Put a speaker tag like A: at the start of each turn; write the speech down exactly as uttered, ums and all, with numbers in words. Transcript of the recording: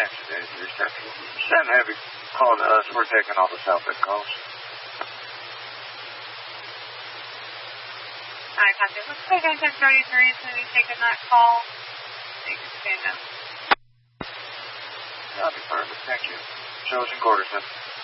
A: Nancy, Dave, reception. Send heavy call to us. We're taking all the Southwick calls.
B: Alright, copy. Let's take in ten thirty-three so we taking that call. They can stand up.
A: That'll be perfect. Thank you. Chosen quarters, then.